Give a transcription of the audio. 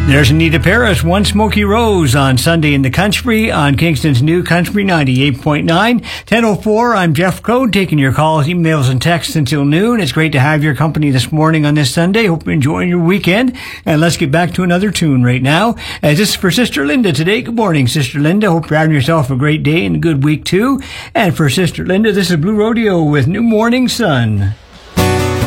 There's Anita Paris, One Smoky Rose on Sunday in the Country on Kingston's New Country 98.9. 10:04, I'm Jeff Code, taking your calls, emails, and texts until noon. It's great to have your company this morning on this Sunday. Hope you're enjoying your weekend. And let's get back to another tune right now. This is for Sister Linda today. Good morning, Sister Linda. Hope you're having yourself a great day and a good week too. And for Sister Linda, this is Blue Rodeo with New Morning Sun.